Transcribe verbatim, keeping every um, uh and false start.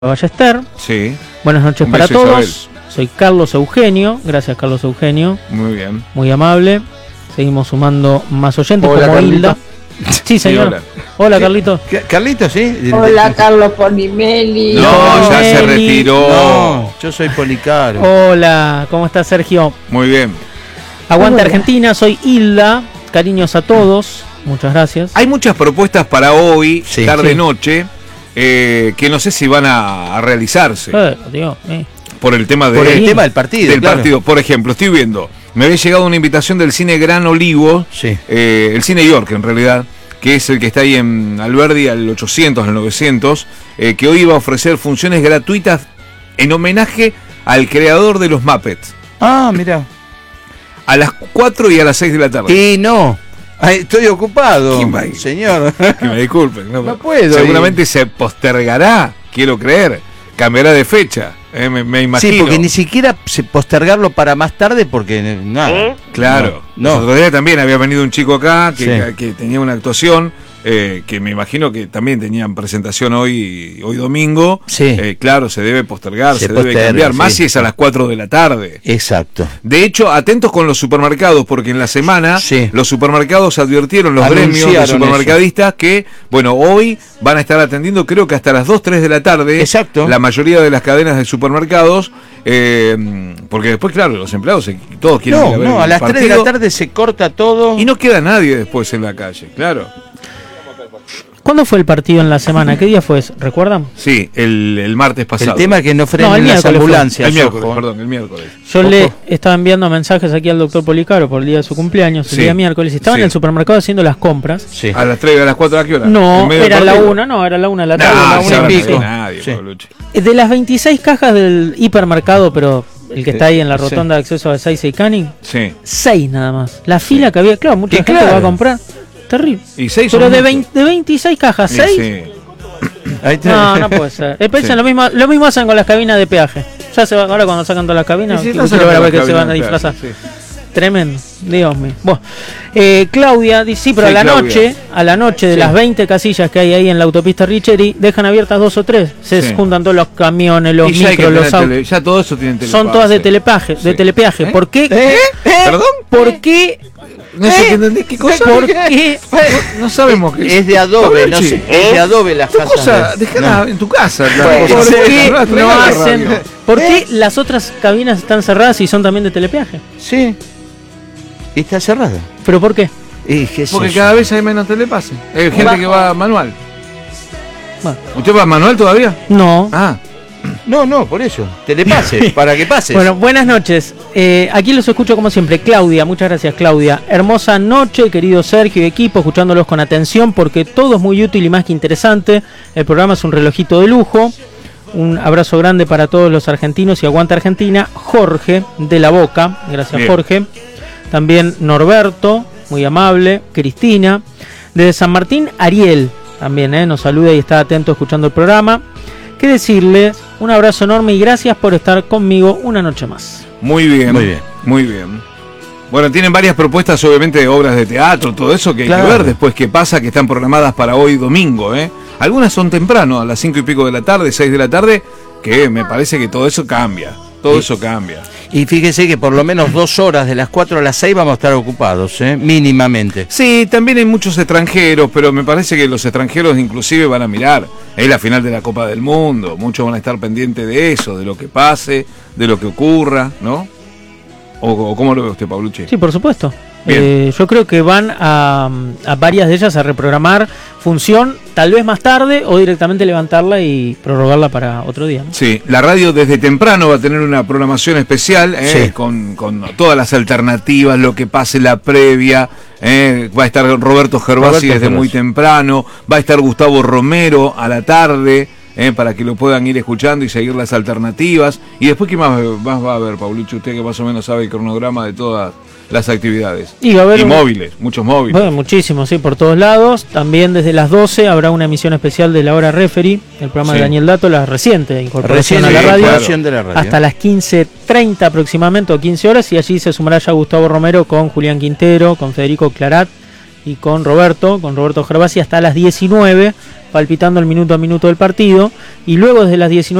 Ballester. Sí. Buenas noches Un para beso, todos. Isabel. Soy Carlos Eugenio. Gracias, Carlos Eugenio. Muy bien. Muy amable. Seguimos sumando más oyentes. Hola, como Carlito. Hilda. Sí, señor. Sí, hola. Hola, Carlito. ¿Qué- Carlito, sí? Hola, Carlos Ponimeli. No, ya se Meli. retiró. No, yo soy Policaro. Hola, ¿cómo estás, Sergio? Muy bien. Aguante Hola. Argentina, soy Hilda. Cariños a todos. Muchas gracias. Hay muchas propuestas para hoy, Sí. tarde-noche, eh, que no sé si van a, a realizarse Eh, Dios, eh. por el tema de, Por el Sí. tema del partido, del claro. partido. Por ejemplo, estoy viendo, me había llegado una invitación del Cine Gran Olivo, Sí. eh, el Cine York en realidad, que es el que está ahí en Alberdi al ochocientos, al novecientos, eh, que hoy iba a ofrecer funciones gratuitas en homenaje al creador de los Muppets, Ah, mira. a las cuatro y a las seis de la tarde. Y no. Ay, estoy ocupado, ¿Quién va a ir? señor. Que me disculpen. No, No puedo Seguramente se postergará, quiero creer. Cambiará de fecha, eh, me, me imagino. Sí, porque ni siquiera se postergarlo para más tarde porque nada. Claro. No. Los otros días también había venido un chico acá que, Sí. que, que tenía una actuación, eh, que me imagino que también tenían presentación hoy, hoy domingo. Sí. Eh, claro, se debe postergar, se, Se debe posterga, cambiar, más sí. si es a las cuatro de la tarde. Exacto. De hecho, atentos con los supermercados, porque en la semana Sí. los supermercados advirtieron, los gremios de Anunciaron supermercadistas, que, bueno, hoy van a estar atendiendo, creo que hasta las dos, tres de la tarde, Exacto. la mayoría de las cadenas de supermercados, eh, porque después, claro, los empleados, se- todos quieren ir No, a ver no, el a las tres de la partido, tarde se corta todo. y no queda nadie después en la calle, claro. ¿Cuándo fue el partido en la semana? ¿Qué día fue eso? ¿Recuerdan? Sí, el, el martes pasado. El tema es que no frenen No, el las miércoles fue. ambulancias. el miércoles, ojo. perdón, el miércoles. Yo Ojo. le estaba enviando mensajes aquí al doctor Policaro por el día de su cumpleaños, el Sí. día miércoles, y estaba Sí. en el supermercado haciendo las compras. Sí. A las tres, a las cuatro, ¿a qué hora? No, ¿En medio del era la partido? una, no, era la una de la No, tarde. la ya una ya y no pico. hay pico. nadie, Sí. Pablucci. De las veintiséis cajas del hipermercado, pero el que está ahí en la Sí. rotonda de acceso a Seiza y Canning, Sí. seis nada más. La fila que había, claro, mucha Y gente claro. va a comprar. Terrible. Y seis Pero son de, muchos. veinte, de veintiséis cajas, Sí, ¿seis? sí. Ahí está. No, no puede ser. Eh, piensen Sí. lo mismo, lo mismo hacen con las cabinas de peaje. Ya se va, ahora cuando sacan todas las cabinas, Y si quiero estás ver a sacando ver la que se van a cabina, disfrazar. claro, sí. Tremendo, Dios mío. Bueno, eh, Claudia dice, sí, pero Sí, a la Claudia. noche, a la noche de Sí. las veinte casillas que hay ahí en la autopista Richeri, dejan abiertas dos o tres. Se Sí. juntan todos los camiones, los Y ya hay que micros, los tener autos. tele- ya todo eso tienen telepase. Son todas de telepaje, de Sí. telepeaje. ¿Eh? ¿Por qué? ¿Eh? ¿Eh? ¿Perdón? ¿Por qué? No sé qué entendés, ¿qué cosa? ¿Por qué? No sabemos qué Es de adobe, no Pablucci, sé, es de adobe las Tu casas. cosa, de- dejala no. en tu casa. la Bueno, cosa. ¿Por sí, qué No, no traela a la hacen? radio. ¿Por qué las otras cabinas están cerradas y son también de telepeaje? Sí. Y está cerrada. ¿Pero por qué? Y qué sé Porque yo. cada vez hay menos telepase. Hay gente Va- que va manual. Bueno. ¿Usted va manual todavía? No. Ah, No, no, por eso. Te le pase, para que pases. Bueno, buenas noches. Eh, aquí los escucho como siempre. Claudia, muchas gracias, Claudia. Hermosa noche, querido Sergio y equipo, escuchándolos con atención porque todo es muy útil y más que interesante. El programa es un relojito de lujo. Un abrazo grande para todos los argentinos y aguanta Argentina. Jorge de la Boca, gracias Bien. Jorge. También Norberto, muy amable. Cristina. Desde San Martín, Ariel también eh, nos saluda y está atento escuchando el programa. ¿Qué decirles? Un abrazo enorme y gracias por estar conmigo una noche más. muy bien. Muy bien. Muy bien. Bueno, tienen varias propuestas, obviamente, de obras de teatro, todo eso que hay Claro. que ver después qué pasa, que están programadas para hoy domingo, ¿eh? Algunas son temprano, a las cinco y pico de la tarde, seis de la tarde, que me parece que todo eso cambia. Todo Sí. eso cambia. Y fíjese que por lo menos dos horas de las cuatro a las seis vamos a estar ocupados, ¿eh? Mínimamente. Sí, también hay muchos extranjeros, pero me parece que los extranjeros inclusive van a mirar. Es la final de la Copa del Mundo, muchos van a estar pendientes de eso, de lo que pase, de lo que ocurra, ¿no? ¿O, o cómo lo ve usted, Pablucci? Sí, por supuesto. Bien. Eh, yo creo que van a, a varias de ellas a reprogramar función, tal vez más tarde, o directamente levantarla y prorrogarla para otro día, ¿no? Sí, la radio desde temprano va a tener una programación especial, ¿eh? Sí. con, con todas las alternativas, lo que pase la previa. ¿eh? Va a estar Roberto Gervasi Roberto desde muy Gervasi. temprano, va a estar Gustavo Romero a la tarde, ¿eh? para que lo puedan ir escuchando y seguir las alternativas. Y después, ¿qué más, más va a haber, Paulucci? Usted que más o menos sabe el cronograma de todas las actividades. Y va a haber Y un- móviles, muchos móviles. Bueno, muchísimo, sí, por todos lados. También desde las doce habrá una emisión especial de la hora referee, el programa Sí. de Daniel Dato, la reciente incorporación Recién a la sí, radio, incorporación de la radio. hasta las quince treinta aproximadamente, o quince horas, y allí se sumará ya Gustavo Romero con Julián Quintero, con Federico Clarat y con Roberto, con Roberto Gervasi hasta las diecinueve, palpitando el minuto a minuto del partido, y luego desde las diecinueve